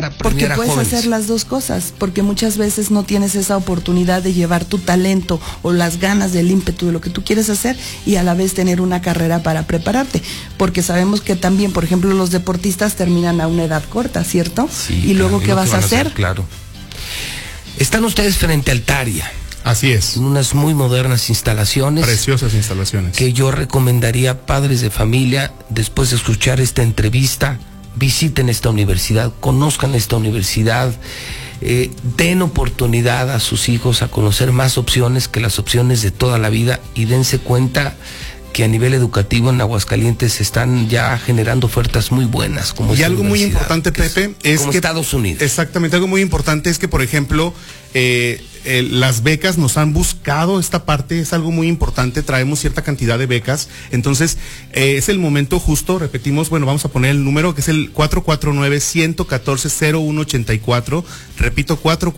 a premiar a jóvenes. Porque puedes hacer las dos cosas, porque muchas veces no tienes esa oportunidad de llevar tu talento o las ganas del ímpetu de lo que tú quieres hacer y a la vez tener una carrera para prepararte, porque sabemos que también, por ejemplo, los deportistas terminan a una edad corta, ¿cierto? Sí, y luego, ¿qué vas a hacer? Claro. Están ustedes frente al Taria. Así es. Unas muy modernas instalaciones. Preciosas instalaciones. Que yo recomendaría a padres de familia, después de escuchar esta entrevista, visiten esta universidad, conozcan esta universidad, den oportunidad a sus hijos a conocer más opciones que las opciones de toda la vida y dense cuenta que a nivel educativo en Aguascalientes se están ya generando ofertas muy buenas. Como y algo muy importante, Pepe, es como que Estados Unidos. Exactamente, algo muy importante es que, por ejemplo, las becas nos han buscado esta parte, es algo muy importante, traemos cierta cantidad de becas, entonces es el momento justo, repetimos, bueno, vamos a poner el número que es el 449-114-0184, repito,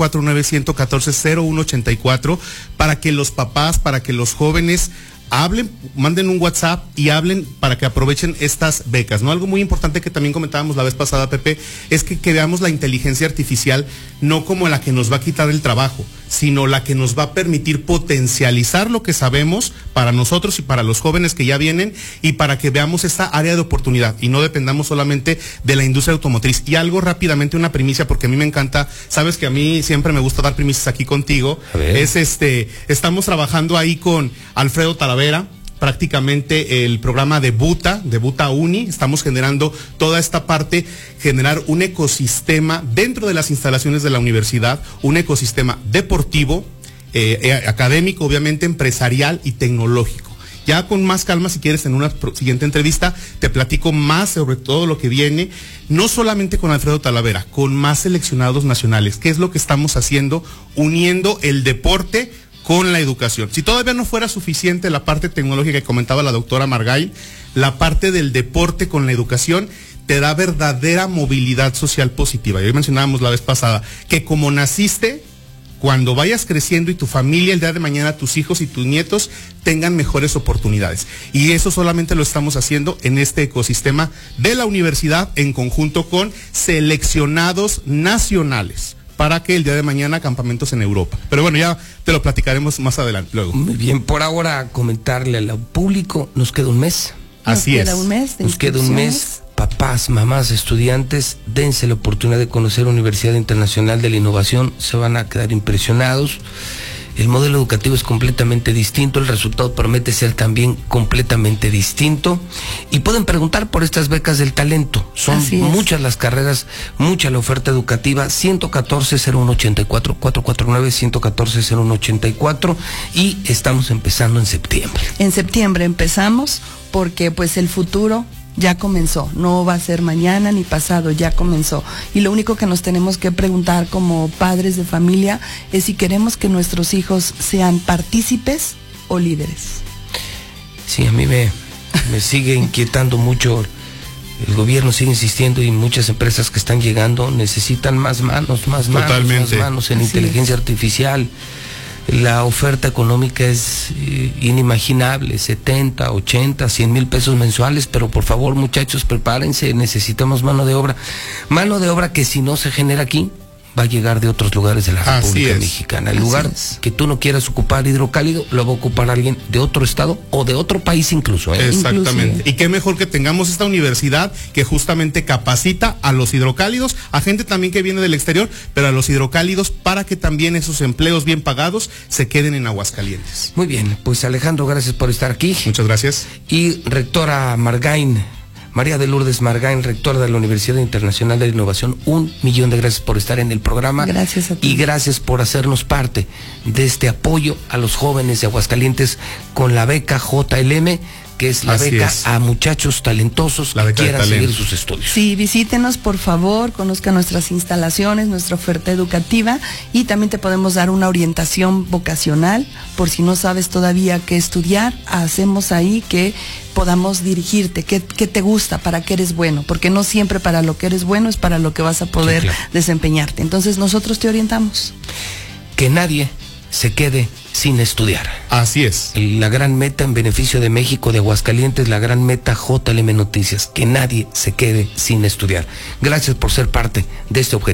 449-114-0184, para que los papás, para que los jóvenes hablen, manden un WhatsApp y hablen para que aprovechen estas becas, ¿no? Algo muy importante que también comentábamos la vez pasada, Pepe, es que veamos la inteligencia artificial no como la que nos va a quitar el trabajo, sino la que nos va a permitir potencializar lo que sabemos para nosotros y para los jóvenes que ya vienen y para que veamos esta área de oportunidad y no dependamos solamente de la industria automotriz. Y algo rápidamente, una primicia, porque a mí me encanta, sabes que a mí siempre me gusta dar primicias aquí contigo, es estamos trabajando ahí con Alfredo Talavera, prácticamente el programa de Buta Uni, estamos generando toda esta parte, generar un ecosistema dentro de las instalaciones de la universidad, un ecosistema deportivo, académico, obviamente empresarial y tecnológico. Ya con más calma, si quieres, en una siguiente entrevista, te platico más sobre todo lo que viene, no solamente con Alfredo Talavera, con más seleccionados nacionales, qué es lo que estamos haciendo, uniendo el deporte con la educación. Si todavía no fuera suficiente la parte tecnológica que comentaba la doctora Margain, la parte del deporte con la educación te da verdadera movilidad social positiva. Ya mencionábamos la vez pasada que como naciste, cuando vayas creciendo y tu familia el día de mañana, tus hijos y tus nietos tengan mejores oportunidades. Y eso solamente lo estamos haciendo en este ecosistema de la universidad en conjunto con seleccionados nacionales, para que el día de mañana campamentos en Europa. Pero bueno, ya te lo platicaremos más adelante, luego. Muy bien, por ahora comentarle al público, nos queda un mes. Así es. Nos queda un mes. Papás, mamás, estudiantes, dense la oportunidad de conocer Universidad Internacional de la Innovación, se van a quedar impresionados. El modelo educativo es completamente distinto, el resultado promete ser también completamente distinto. Y pueden preguntar por estas becas del talento. Son muchas las carreras, mucha la oferta educativa. 114-0184, 449-114-0184. Y estamos empezando en septiembre. En septiembre empezamos porque pues el futuro ya comenzó, no va a ser mañana ni pasado, ya comenzó. Y lo único que nos tenemos que preguntar como padres de familia es si queremos que nuestros hijos sean partícipes o líderes. Sí, a mí me sigue inquietando mucho. El gobierno sigue insistiendo y muchas empresas que están llegando necesitan más manos en inteligencia artificial. La oferta económica es inimaginable, 70, 80, 100 mil pesos mensuales, pero por favor, muchachos, prepárense, necesitamos mano de obra que si no se genera aquí, va a llegar de otros lugares de la República Mexicana. El lugar que tú no quieras ocupar, Hidrocálido, lo va a ocupar alguien de otro estado o de otro país incluso. Exactamente. Y qué mejor que tengamos esta universidad que justamente capacita a los hidrocálidos, a gente también que viene del exterior, pero a los hidrocálidos para que también esos empleos bien pagados se queden en Aguascalientes. Muy bien, pues Alejandro, gracias por estar aquí. Muchas gracias. Y rectora Margain, María de Lourdes Margain, rectora de la Universidad Internacional de la Innovación, 1,000,000 de gracias por estar en el programa. Gracias a ti. Y gracias por hacernos parte de este apoyo a los jóvenes de Aguascalientes con la beca JLM, que es la beca a muchachos talentosos que quieran seguir sus estudios. Sí, visítenos por favor, conozcan nuestras instalaciones, nuestra oferta educativa y también te podemos dar una orientación vocacional por si no sabes todavía qué estudiar, hacemos ahí que podamos dirigirte, qué te gusta, para qué eres bueno, porque no siempre para lo que eres bueno es para lo que vas a poder desempeñarte. Entonces nosotros te orientamos. Que nadie se quede sin estudiar. Así es. La gran meta en beneficio de México, de Aguascalientes, la gran meta JLM Noticias, que nadie se quede sin estudiar. Gracias por ser parte de este objetivo.